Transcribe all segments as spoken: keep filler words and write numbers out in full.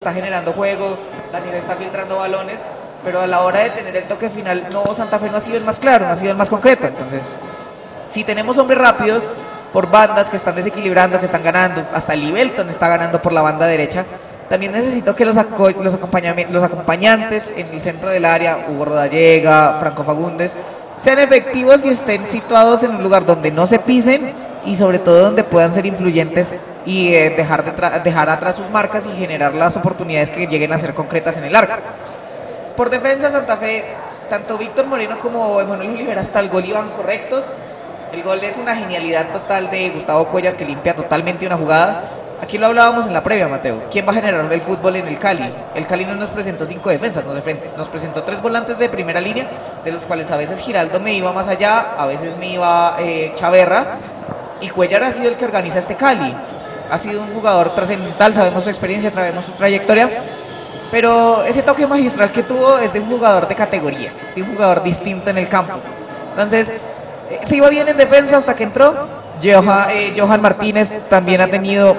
está generando juego, Daniel está filtrando balones, pero a la hora de tener el toque final, no, Santa Fe no ha sido el más claro, no ha sido el más concreto. Entonces, si tenemos hombres rápidos por bandas que están desequilibrando, que están ganando, hasta Libelton está ganando por la banda derecha, también necesito que los, los, los acompañantes en el centro del área, Hugo Rodallega, Franco Fagundes, sean efectivos y estén situados en un lugar donde no se pisen y sobre todo donde puedan ser influyentes y eh, dejar, de dejar atrás sus marcas y generar las oportunidades que lleguen a ser concretas en el arco. Por defensa, Santa Fe, tanto Víctor Moreno como Emanuel Olivera hasta el gol iban correctos. El gol es una genialidad total de Gustavo Cuellar que limpia totalmente una jugada. Aquí lo hablábamos en la previa, Mateo. ¿Quién va a generar el fútbol en el Cali? El Cali no nos presentó cinco defensas, nos, nos presentó tres volantes de primera línea, de los cuales a veces Giraldo me iba más allá, a veces me iba eh, Chaverra, y Cuellar ha sido el que organiza este Cali. Ha sido un jugador trascendental, sabemos su experiencia, sabemos su trayectoria, pero ese toque magistral que tuvo es de un jugador de categoría, es de un jugador distinto en el campo. Entonces, eh, se iba bien en defensa hasta que entró. Johan, eh, Johan Martínez también ha tenido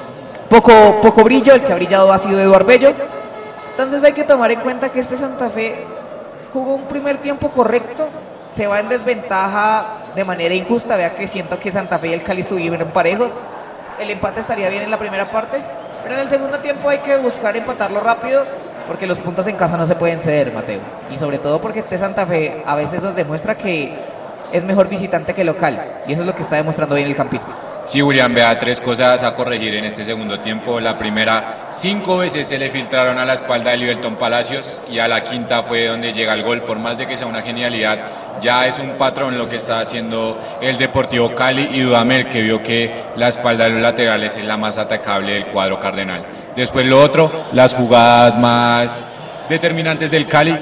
poco, poco brillo, el que ha brillado ha sido Eduardo Bello. Entonces hay que tomar en cuenta que este Santa Fe jugó un primer tiempo correcto, se va en desventaja de manera injusta. Vea que siento que Santa Fe y el Cali estuvieron parejos, el empate estaría bien en la primera parte, pero en el segundo tiempo hay que buscar empatarlo rápido, porque los puntos en casa no se pueden ceder, Mateo, y sobre todo porque este Santa Fe a veces nos demuestra que es mejor visitante que local, y eso es lo que está demostrando hoy en el Campito. Sí, Julián, vea, tres cosas a corregir en este segundo tiempo. La primera, cinco veces se le filtraron a la espalda de Libelton Palacios y a la quinta fue donde llega el gol. Por más de que sea una genialidad, ya es un patrón lo que está haciendo el Deportivo Cali, y Dudamel, que vio que la espalda de los laterales es la más atacable del cuadro cardenal. Después lo otro, las jugadas más determinantes del Cali,